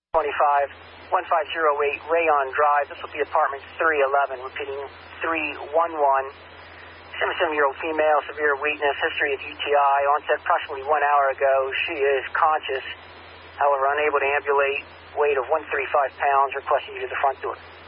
1508 Rayon Drive. This will be apartment 311, repeating 311. 77-year-old female, severe weakness, history of UTI, onset approximately 1 hour ago. She is conscious, however unable to ambulate, weight of 135 pounds, requesting you to the front door.